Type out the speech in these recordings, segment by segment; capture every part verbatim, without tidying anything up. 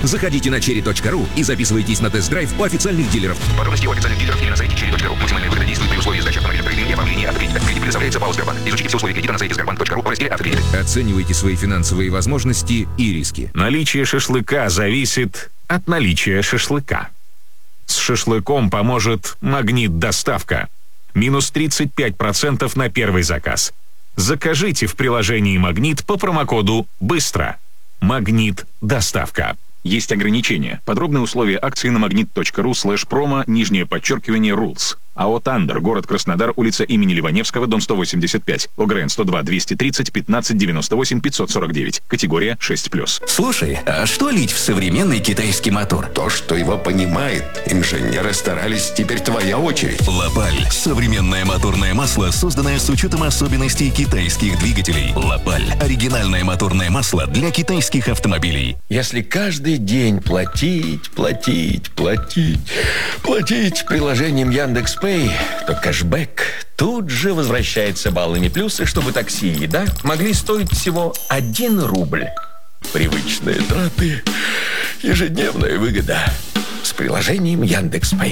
Заходите на черри точка ру и записывайтесь на тест-драйв у официальных дилеров. Подробности у официальных дилеров или на сайте черри точка ру. Максимальная выгода действует при условии сдачи автомобиля в трейдинг и оформлении автокредита. Кредит предоставляется ПАО «Сбербанк». Изучите все условия кредита на сайте сбербанк точка ру в разделе «Автокредит». Оценивайте свои финансовые возможности и риски. Наличие шашлыка зависит от наличия шашлыка. С шашлыком поможет «Магнит Доставка». Минус тридцать пять процентов на первый заказ. Закажите в приложении «Магнит» по промокоду «Быстро». «Магнит Доставка». Есть ограничения. Подробные условия акции на магнит точка ру слэш промо, нижнее подчеркивание, rules. АО «Тандер», город Краснодар, улица имени Ливаневского, дом сто восемьдесят пять. ОГРН сто два двести тридцать пятнадцать девяносто восемь пятьсот сорок девять. Категория шесть плюс. Слушай, а что лить в современный китайский мотор? То, что его понимает. Инженеры старались, теперь твоя очередь. Лапаль. Современное моторное масло, созданное с учетом особенностей китайских двигателей. Лапаль. Оригинальное моторное масло для китайских автомобилей. Если каждый день платить, платить, платить, платить приложением Яндекс.Пэй, то кэшбэк тут же возвращается баллами плюсы, чтобы такси и еда могли стоить всего один рубль. Привычные траты, ежедневная выгода с приложением Яндекс.Пэй.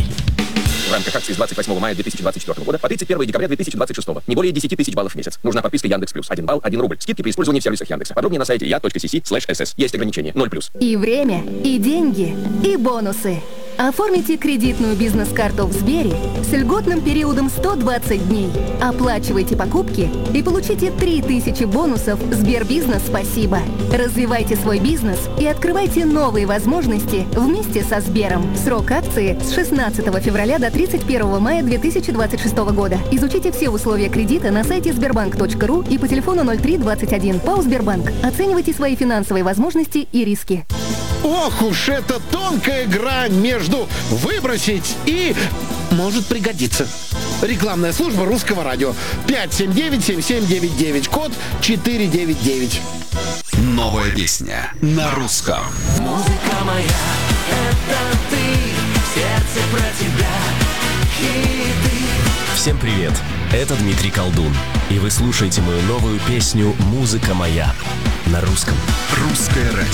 В рамках акции с двадцать восьмого мая две тысячи двадцать четвёртого года по тридцать первое декабря две тысячи двадцать шестого. Не более десять тысяч баллов в месяц. Нужна подписка Яндекс Плюс. один балл, один рубль. Скидки при использовании в сервисах Яндекса. Подробнее на сайте я точка си си слэш эс эс. Есть ограничения. ноль плюс. И время, и деньги, и бонусы. Оформите кредитную бизнес-карту в Сбере с льготным периодом сто двадцать дней. Оплачивайте покупки и получите три тысячи бонусов Сбербизнес «Спасибо». Развивайте свой бизнес и открывайте новые возможности вместе со Сбером. Срок акции с шестнадцатого февраля до тридцать первого мая две тысячи двадцать шестого года. Изучите все условия кредита на сайте сбербанк точка ру и по телефону ноль три двадцать один. ПАО «Сбербанк». Оценивайте свои финансовые возможности и риски. Ох уж эта тонкая грань между выбросить и может пригодиться. Рекламная служба Русского радио. пять семь девять семь семь девять девять, код четыреста девяносто девять. Новая песня на русском. Музыка моя, это ты, в сердце про тебя, хиты. Всем привет, это Дмитрий Колдун, и вы слушаете мою новую песню «Музыка моя» на русском. Русское радио.